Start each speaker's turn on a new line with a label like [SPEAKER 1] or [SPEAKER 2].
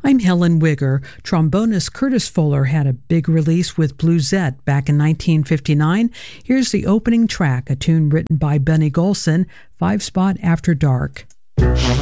[SPEAKER 1] I'm Helen Wigger. Trombonist Curtis Fuller had a big release with Bluesette back in 1959. Here's the opening track, a tune written by Benny Golson, 5 Spot After Dark.